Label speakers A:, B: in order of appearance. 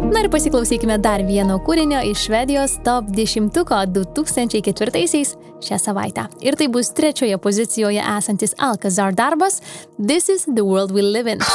A: Na ir pasiklausykime dar vieno kūrinio iš Švedijos top 10 2004 šią savaitę. Ir tai bus 3 pozicijoje esantis Alcazar darbas This is the World We Live In.